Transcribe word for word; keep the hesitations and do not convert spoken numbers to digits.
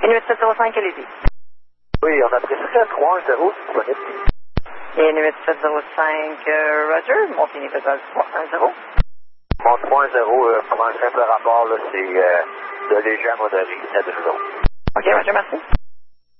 Et numéro sept zéro cinq, allez-y. Oui, on a pris sept trois un zéro disponible. Et numéro sept zéro cinq, euh, Roger, montez niveau trois un zéro. Mon trois un zéro, euh, pour un simple rapport, là, c'est euh, de léger à modéré, c'est de nous autres. OK, Roger, merci.